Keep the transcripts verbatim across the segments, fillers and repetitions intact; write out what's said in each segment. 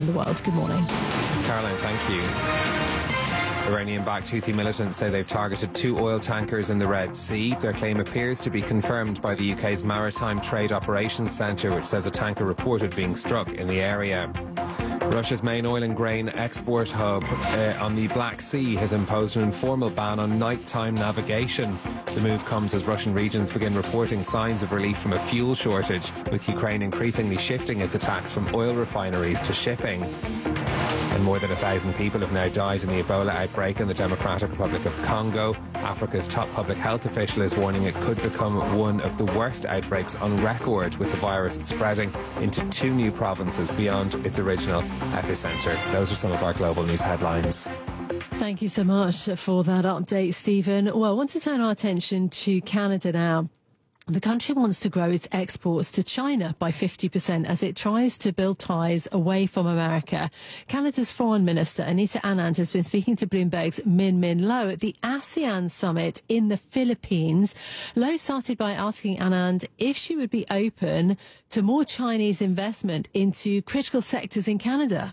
the world. Good morning. Caroline, thank you. Iranian-backed Houthi militants say they've targeted two oil tankers in the Red Sea. Their claim appears to be confirmed by the U K's Maritime Trade Operations Centre, which says a tanker reported being struck in the area. Russia's main oil and grain export hub uh, on the Black Sea has imposed an informal ban on nighttime navigation. The move comes as Russian regions begin reporting signs of relief from a fuel shortage, with Ukraine increasingly shifting its attacks from oil refineries to shipping. And more than a thousand people have now died in the Ebola outbreak in the Democratic Republic of Congo. Africa's top public health official is warning it could become one of the worst outbreaks on record, with the virus spreading into two new provinces beyond its original epicenter. Those are some of our global news headlines. Thank you so much for that update, Stephen. Well, I want to turn our attention to Canada now. The country wants to grow its exports to China by fifty percent as it tries to build ties away from America. Canada's Foreign Minister, Anita Anand, has been speaking to Bloomberg's Min Min Low at the ASEAN summit in the Philippines. Low started by asking Anand if she would be open to more Chinese investment into critical sectors in Canada.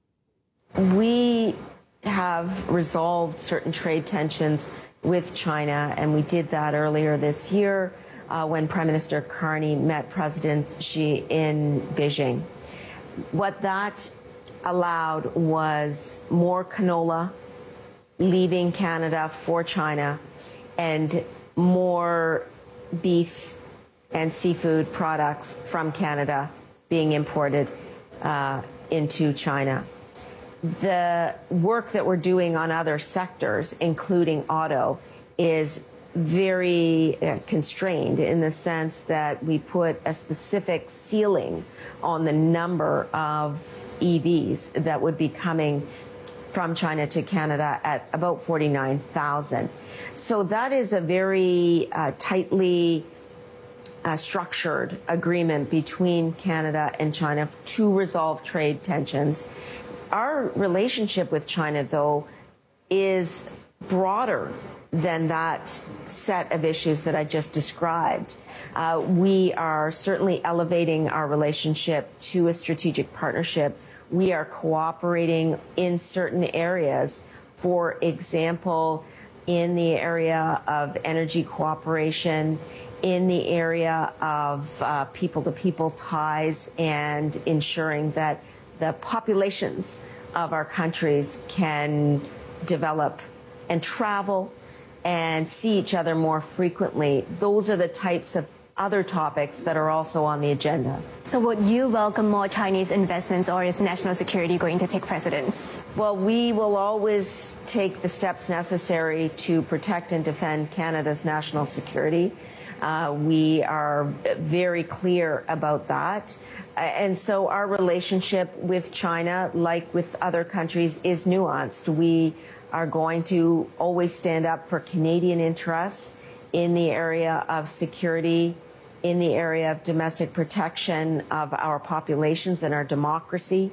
We have resolved certain trade tensions with China, and we did that earlier this year. Uh, when Prime Minister Carney met President Xi in Beijing. What that allowed was more canola leaving Canada for China and more beef and seafood products from Canada being imported uh, into China. The work that we're doing on other sectors, including auto, is very uh, constrained in the sense that we put a specific ceiling on the number of E Vs that would be coming from China to Canada at about forty-nine thousand. So that is a very uh, tightly uh, structured agreement between Canada and China to resolve trade tensions. Our relationship with China, though, is broader than that set of issues that I just described. Uh, we are certainly elevating our relationship to a strategic partnership. We are cooperating in certain areas. For example, in the area of energy cooperation, in the area of uh, people-to-people ties, and ensuring that the populations of our countries can develop and travel and see each other more frequently. Those are the types of other topics that are also on the agenda. So would you welcome more Chinese investments, or is national security going to take precedence? Well, we will always take the steps necessary to protect and defend Canada's national security. Uh, we are very clear about that. Uh, and so our relationship with China, like with other countries, is nuanced. We are going to always stand up for Canadian interests in the area of security, in the area of domestic protection of our populations and our democracy,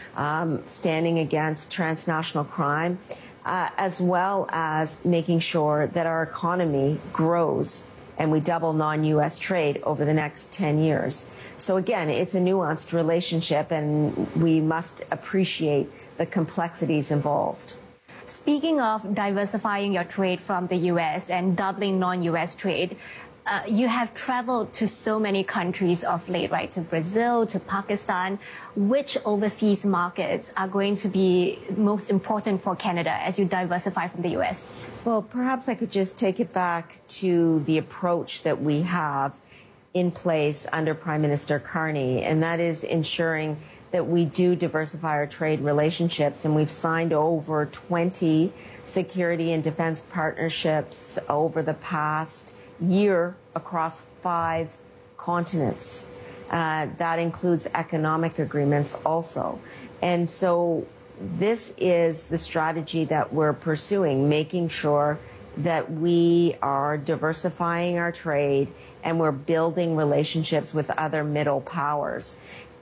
um, standing against transnational crime, uh, as well as making sure that our economy grows and we double non-U S trade over the next ten years. So again, it's a nuanced relationship, and we must appreciate the complexities involved. Speaking of diversifying your trade from the U S and doubling non-U S trade, uh, you have traveled to so many countries of late, right? To Brazil, to Pakistan. Which overseas markets are going to be most important for Canada as you diversify from the U S? Well, perhaps I could just take it back to the approach that we have in place under Prime Minister Carney, and that is ensuring that we do diversify our trade relationships. And we've signed over twenty security and defense partnerships over the past year across five continents. Uh, that includes economic agreements also. And so this is the strategy that we're pursuing, making sure that we are diversifying our trade and we're building relationships with other middle powers.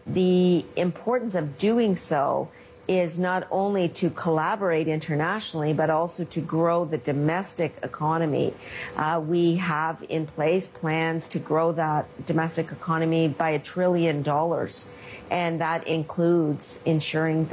The importance of doing so is not only to collaborate internationally, but also to grow the domestic economy. Uh, we have in place plans to grow that domestic economy by a trillion dollars, and that includes ensuring